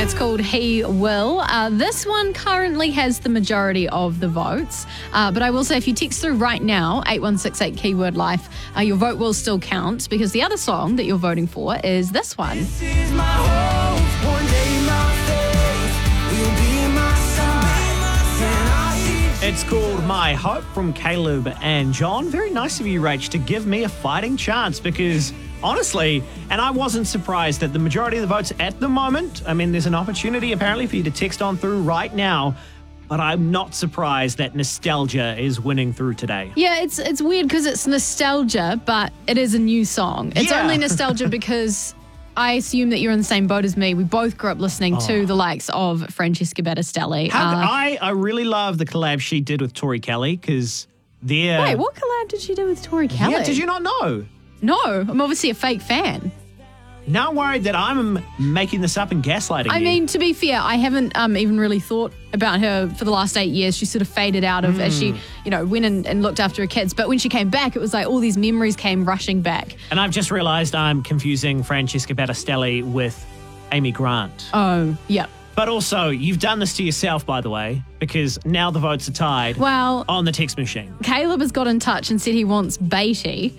It's called He Will. This one currently has the majority of the votes. But I will say if you text through right now, 8168 keyword life, your vote will still count because the other song that you're voting for is this one. This is my hope. One day my faith will be my side. And I see It's called My Hope from Caleb and John. Very nice of you, Rach, to give me a fighting chance because honestly, and I wasn't surprised that the majority of the votes at the moment, I mean, there's an opportunity apparently for you to text on through right now, but I'm not surprised that Nostalgia is winning through today. Yeah, it's weird because it's nostalgia, but it is a new song. It's Yeah. only nostalgia because I assume that you're in the same boat as me. We both grew up listening to the likes of Francesca Battistelli. I really love the collab she did with Tori Kelly because they're... Wait, what collab did she do with Tori Kelly? Yeah, did you not know? No, I'm obviously a fake fan. Now I'm worried that I'm making this up and gaslighting you. I mean, to be fair, I haven't even really thought about her for the last 8 years. She sort of faded out of as she, went and looked after her kids. But when she came back, it was like all these memories came rushing back. And I've just realised I'm confusing Francesca Battistelli with Amy Grant. Oh, yeah. But also, you've done this to yourself, by the way, because now the votes are tied Well, on the text machine. Caleb has got in touch and said he wants Beatty.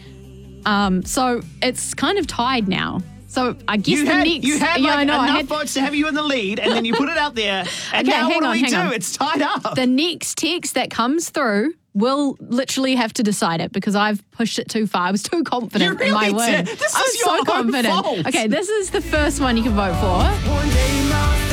So it's kind of tied now. So I guess You had enough I votes to have you in the lead, and then you put it out there, and Okay, now hang what do on, we hang do? on. It's tied up. The next text that comes through will literally have to decide it because I've pushed it too far. I was too confident You in my really win. did. This I is was your so own confident. fault. Okay, this is the first one you can vote for. one day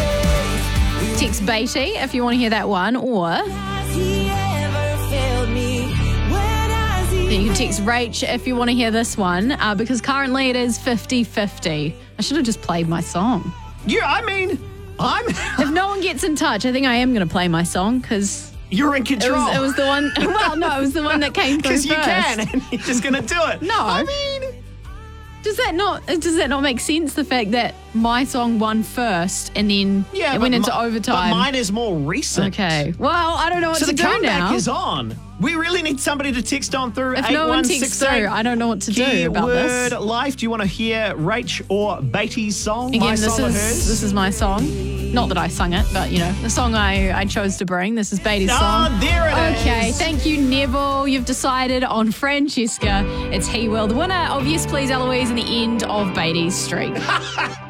my faith. Text Beatty if you want to hear that one, or Has he ever failed me? When has he you can text Rach if you want to hear this one because currently it is 50-50. I should have just played my song. I'm... If no one gets in touch, I think I am going to play my song because You're in it control. was the one. Well, no, it was the one that came through Because first. you can, and you're just going to do it. No. I mean... Does that not make sense? The fact that my song won first and then Yeah, it went into overtime. But mine is more recent. Okay. Well, I don't know what So to the do comeback now. is on. We really need somebody to text on through If no one texts 8168. through, I don't know what to do about this. Keyword life. Do you want to hear Rach or Beatty's song? Again, My this song or hers? this is my song. Not that I sung it, but the song I chose to bring. This is Beatty's song. Oh, there it is. Okay, thank you, Neville. You've decided on Francesca. It's He Will. The winner of Yes Please Eloise and the end of Beatty's streak.